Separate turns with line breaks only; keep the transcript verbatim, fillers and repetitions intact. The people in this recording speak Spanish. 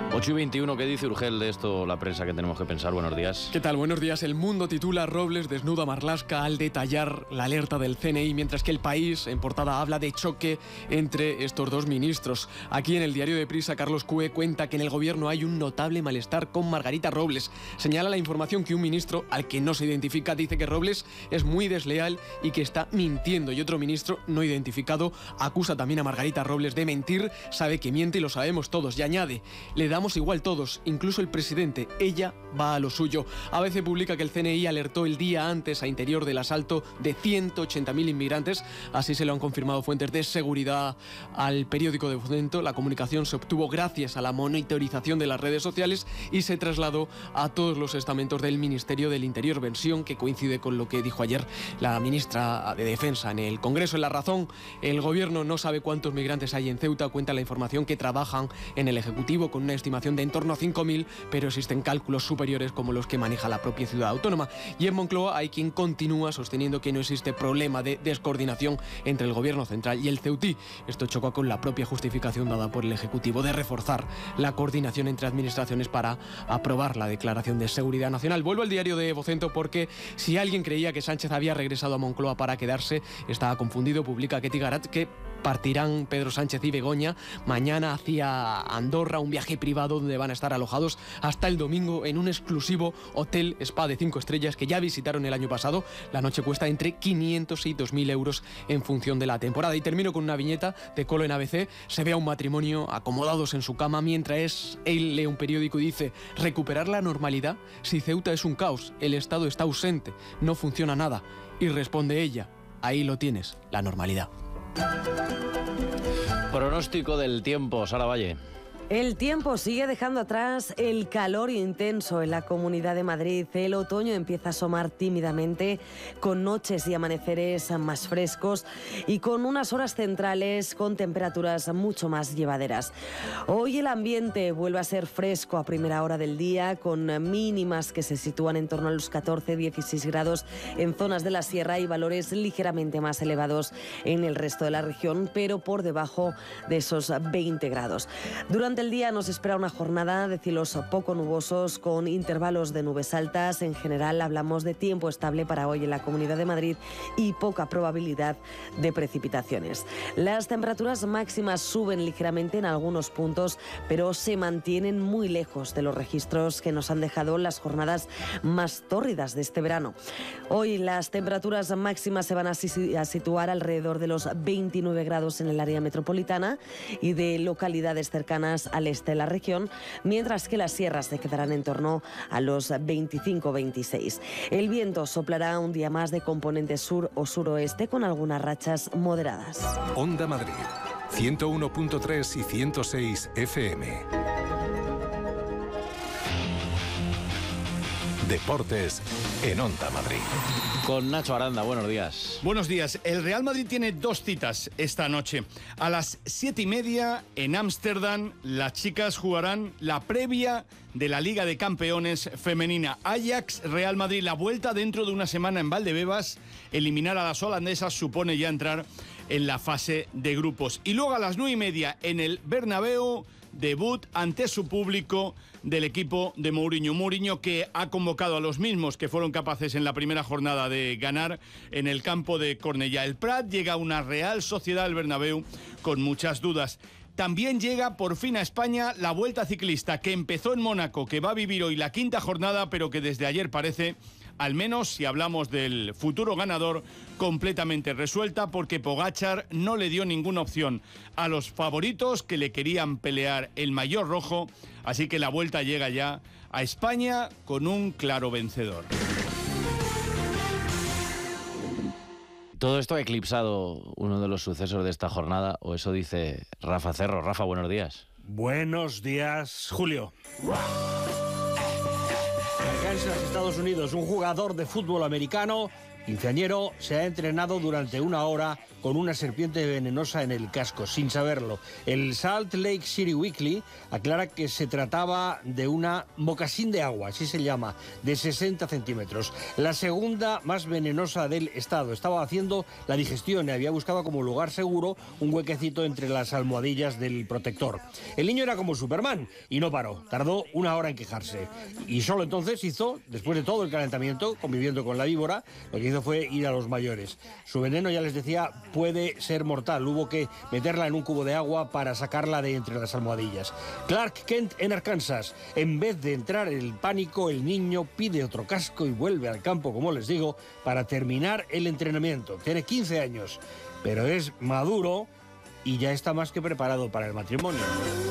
ocho y veintiuno, ¿qué dice Urgel de esto la prensa que tenemos que pensar? Buenos días.
¿Qué tal? Buenos días. El Mundo titula: Robles desnuda a Marlaska al detallar la alerta del C N I, mientras que El País, en portada, habla de choque entre estos dos ministros. Aquí en el diario de Prisa, Carlos Cue cuenta que en el gobierno hay un notable malestar con Margarita Robles. Señala la información que un ministro, al que no se identifica, dice que Robles es muy desleal y que está mintiendo, y otro ministro no identificado acusa también a Margarita Robles de mentir, sabe que miente y lo sabemos todos, y añade: le damos igual todos, incluso el presidente, ella va a lo suyo. A B C publica que el C N I alertó el día antes a Interior del asalto de ciento ochenta mil inmigrantes, así se lo han confirmado fuentes de seguridad al periódico de Vocento. La comunicación se obtuvo gracias a la monitorización de las redes sociales y se trasladó a todos los estamentos del Ministerio del Interior, versión que coincide con lo que dijo ayer la ministra de Defensa en el Congreso. En La Razón, el gobierno no sabe cuántos migrantes hay en Ceuta, cuenta la información que trabajan en el Ejecutivo con una estimación de en torno a cinco mil, pero existen cálculos superiores como los que maneja la propia ciudad autónoma. Y en Moncloa hay quien continúa sosteniendo que no existe problema de descoordinación entre el gobierno central y el ceutí. Esto choca con la propia justificación dada por el Ejecutivo de reforzar la coordinación entre administraciones para aprobar la declaración de seguridad nacional. Vuelvo al diario de Vocento porque si alguien creía que Sánchez había regresado a Moncloa para quedarse, estaba confundido. Publica Ketty Garat que partirán Pedro Sánchez y Begoña mañana hacia Andorra, un viaje privado donde van a estar alojados hasta el domingo en un exclusivo hotel spa de cinco estrellas que ya visitaron el año pasado. La noche cuesta entre quinientos y dos mil euros en función de la temporada. Y termino con una viñeta de Colo en A B C. Se ve a un matrimonio acomodados en su cama mientras él lee un periódico y dice: recuperar la normalidad, si Ceuta es un caos, el Estado está ausente, no funciona nada. Y responde ella: ahí lo tienes, la normalidad.
Pronóstico del tiempo, Sara Valle.
El tiempo sigue dejando atrás el calor intenso en la Comunidad de Madrid. El otoño empieza a asomar tímidamente, con noches y amaneceres más frescos y con unas horas centrales con temperaturas mucho más llevaderas. Hoy el ambiente vuelve a ser fresco a primera hora del día, con mínimas que se sitúan en torno a los catorce a dieciséis grados en zonas de la sierra y valores ligeramente más elevados en el resto de la región, pero por debajo de esos veinte grados. Durante el día nos espera una jornada de cielos poco nubosos con intervalos de nubes altas. En general hablamos de tiempo estable para hoy en la Comunidad de Madrid y poca probabilidad de precipitaciones. Las temperaturas máximas suben ligeramente en algunos puntos, pero se mantienen muy lejos de los registros que nos han dejado las jornadas más tórridas de este verano. Hoy las temperaturas máximas se van a situar alrededor de los veintinueve grados en el área metropolitana y de localidades cercanas al este de la región, mientras que las sierras se quedarán en torno a los veinticinco a veintiséis. El viento soplará un día más de componente sur o suroeste con algunas rachas moderadas.
Onda Madrid, ciento uno punto tres y ciento seis F M. Deportes en Onda Madrid.
Con Nacho Aranda, buenos días.
Buenos días. El Real Madrid tiene dos citas esta noche. A las siete y media en Ámsterdam, las chicas jugarán la previa de la Liga de Campeones femenina. Ajax-Real Madrid, la vuelta dentro de una semana en Valdebebas. Eliminar a las holandesas supone ya entrar en la fase de grupos. Y luego a las nueve y media en el Bernabéu, debut ante su público del equipo de Mourinho. Mourinho que ha convocado a los mismos que fueron capaces en la primera jornada de ganar en el campo de Cornellá. El Prat llega a una Real Sociedad al Bernabéu con muchas dudas. También llega por fin a España la Vuelta Ciclista, que empezó en Mónaco, que va a vivir hoy la quinta jornada, pero que desde ayer parece, al menos si hablamos del futuro ganador, completamente resuelta, porque Pogačar no le dio ninguna opción a los favoritos que le querían pelear el maillot rojo, así que la Vuelta llega ya a España con un claro vencedor.
Todo esto ha eclipsado uno de los sucesos de esta jornada, o eso dice Rafa Cerro. Rafa, buenos días.
Buenos días, Julio. En Kansas, Estados Unidos, un jugador de fútbol americano
quinceañero se ha entrenado durante una hora con una serpiente venenosa en el casco, sin saberlo. El Salt Lake City Weekly aclara que se trataba de una mocasín de agua, así se llama, de sesenta centímetros. La segunda más venenosa del estado. Estaba haciendo la digestión y había buscado como lugar seguro un huequecito entre las almohadillas del protector. El niño era como Superman y no paró. Tardó una hora en quejarse. Y solo entonces hizo, después de todo el calentamiento, conviviendo con la víbora, lo que hizo fue ir a los mayores. Su veneno, ya les decía, puede ser mortal. Hubo que meterla en un cubo de agua para sacarla de entre las almohadillas. Clark Kent, en Arkansas. En vez de entrar en el pánico, el niño pide otro casco y vuelve al campo, como les digo, para terminar el entrenamiento. Tiene quince años, pero es maduro y ya está más que preparado para el matrimonio.